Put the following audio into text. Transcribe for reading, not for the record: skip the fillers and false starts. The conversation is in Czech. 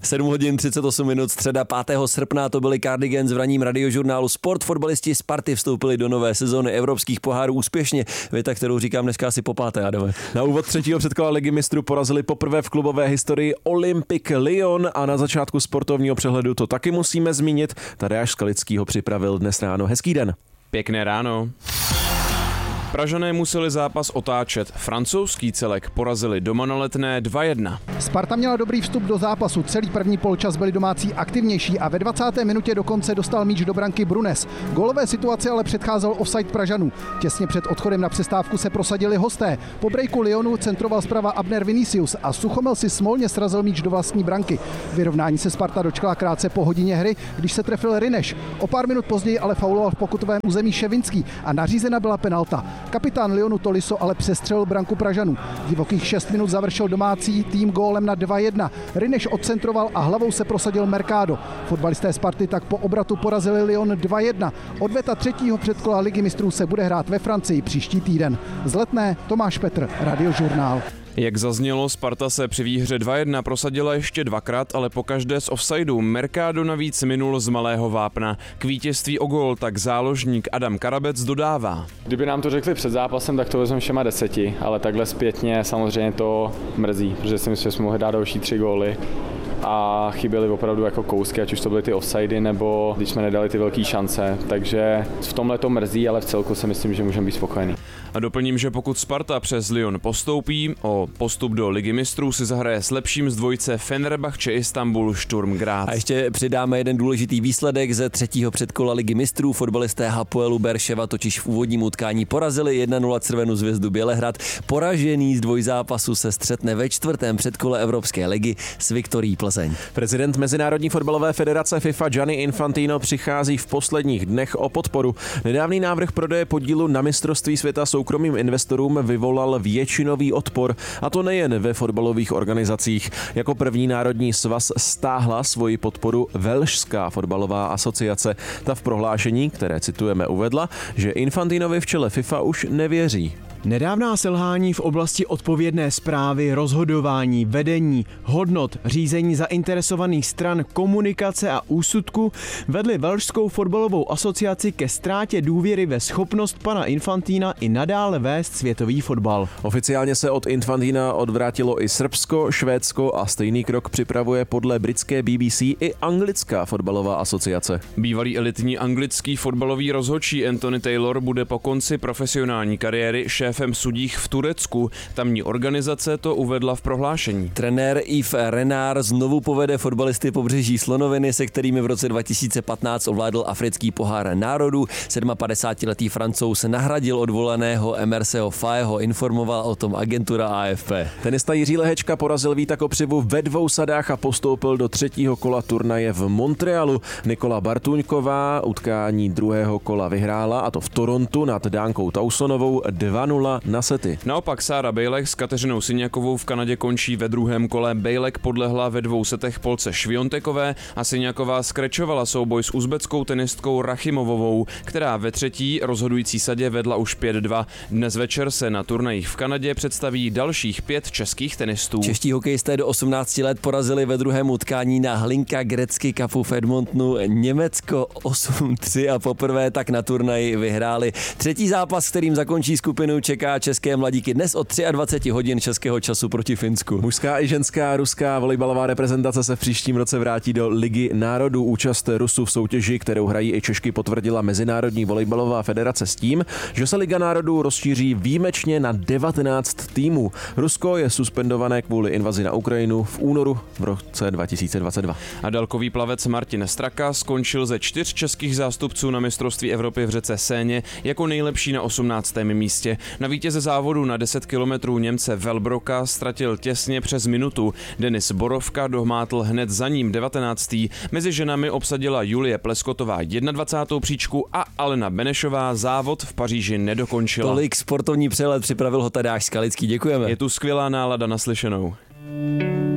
7 hodin 38 minut, středa 5. srpna, to byli Cardigans v ranním radiožurnálu Sport. Fotbalisti Sparty vstoupili do nové sezóny evropských pohárů úspěšně. Věta, kterou říkám dneska asi po páté, Adame. Na úvod třetího předkola Ligy mistrů porazili poprvé v klubové historii Olympique Lyon a na začátku sportovního přehledu to taky musíme zmínit. Tadeáš Skalický ho připravil dnes ráno. Hezký den. Pěkné ráno. Pražané museli zápas otáčet. Francouzský celek porazili doma na Letné 2-1. Sparta měla dobrý vstup do zápasu. Celý první poločas byli domácí aktivnější a ve 20. minutě dokonce dostal míč do branky Brunes. Gólové situaci ale předcházel offside Pražanů. Těsně před odchodem na přestávku se prosadili hosté. Po breaku Lyonu centroval zprava Abner Vinicius a Suchomel si smolně srazil míč do vlastní branky. Vyrovnání se Sparta dočkala krátce po hodině hry, když se trefil Rineš. O pár minut později ale fauloval v pokutovém území Ševinský a nařízena byla penalta. Kapitán Lyonu Tolisso ale přestřelil branku Pražanů. Divokých 6 minut završil domácí tým gólem na 2-1. Rineš odcentroval a hlavou se prosadil Mercado. Fotbalisté Sparty tak po obratu porazili Lyon 2-1. Odveta třetího předkola Ligy mistrů se bude hrát ve Francii příští týden. Z Letné Tomáš Petr, Radiožurnál. Jak zaznělo, Sparta se při výhře 2-1 prosadila ještě dvakrát, ale pokaždé z offsideu. Mercado navíc minul z malého vápna. K vítězství o gól tak záložník Adam Karabec dodává. Kdyby nám to řekli před zápasem, tak to vezmeme všema 10, ale takhle zpětně samozřejmě to mrzí, protože si myslím, že jsme mohli dát další 3 góly. A chyběly opravdu jako kousky, ať už to byly ty offsidy, nebo když jsme nedali ty velké šance. Takže v tomhle to mrzí, ale v celku si myslím, že můžeme být spokojení. A doplním, že pokud Sparta přes Lyon postoupí, o postup do Ligy mistrů si zahraje s lepším z dvojice Fenerbahce Istanbul Sturm Graz. A ještě přidáme jeden důležitý výsledek ze třetího předkola Ligy mistrů. Fotbalisté Hapoelu Berševa totiž v úvodním utkání porazili 1-0 Crvenou zvězdu Bělehrad. Poražený z dvojzápasu se střetne ve čtvrtém předkole Evropské ligy s Viktorií Plzeň. Prezident Mezinárodní fotbalové federace FIFA Gianni Infantino přichází v posledních dnech o podporu. Nedávný návrh prodeje podílu na mistrovství světa soukromým investorům vyvolal většinový odpor, a to nejen ve fotbalových organizacích. Jako první národní svaz stáhla svoji podporu Velšská fotbalová asociace. Ta v prohlášení, které citujeme, uvedla, že Infantinovi v čele FIFA už nevěří. Nedávná selhání v oblasti odpovědné správy, rozhodování, vedení, hodnot, řízení zainteresovaných stran, komunikace a úsudku vedly Velšskou fotbalovou asociaci ke ztrátě důvěry ve schopnost pana Infantina i nadále vést světový fotbal. Oficiálně se od Infantina odvrátilo i Srbsko, Švédsko a stejný krok připravuje podle britské BBC i anglická fotbalová asociace. Bývalý elitní anglický fotbalový rozhodčí Anthony Taylor bude po konci profesionální kariéry šéfem sudích v Turecku. Tamní organizace to uvedla v prohlášení. Trenér Yves Renard znovu povede fotbalisty Pobřeží Slonoviny, se kterými v roce 2015 ovládl africký pohár národů. 57letý Francouz nahradil odvolaného Emerseho Fayeho, informoval o tom agentura AFP. Tenista Jiří Lehečka porazil Víta Kopřivu ve 2 sadách a postoupil do třetího kola turnaje v Montrealu. Nikola Bartuňková utkání druhého kola vyhrála, a to v Torontu nad Dánkou Tausonovou 2-0 na sety. Naopak Sára Bejlek s Kateřinou Syňakovou v Kanadě končí ve druhém kole. Bejlek podlehla ve 2 setech Polce Šviontekové a Syňaková skrečovala souboj s uzbeckou tenistkou Rachimovovou, která ve třetí rozhodující sadě vedla už 5-2. Dnes večer se na turnajích v Kanadě představí dalších 5 českých tenistů. Čeští hokejisté do 18 let porazili ve druhém utkání na Hlinka Gretzky Cupu v Edmontonu Německo 8-3 a poprvé tak na turnaji vyhráli. Třetí zápas, kterým zakončí skupinu, čeká české mladíky dnes od 23 hodin českého času proti Finsku. Mužská i ženská ruská volejbalová reprezentace se v příštím roce vrátí do Ligy národů. Účast Rusů v soutěži, kterou hrají i Češky, potvrdila Mezinárodní volejbalová federace s tím, že se Liga národů rozšíří výjimečně na 19 týmů. Rusko je suspendované kvůli invazi na Ukrajinu v únoru v roce 2022. A dálkový plavec Martin Straka skončil ze 4 českých zástupců na mistrovství Evropy v řece Séně jako nejlepší na 18. místě. Na vítěze závodu na 10 kilometrů Němce Velbroka ztratil těsně přes minutu. Denis Borovka dohmátl hned za ním 19. Mezi ženami obsadila Julie Pleskotová 21. příčku a Alena Benešová závod v Paříži nedokončila. Tolik sportovní přehled, připravil ho Tadeáš Skalický. Děkujeme. Je tu skvělá nálada, naslyšenou.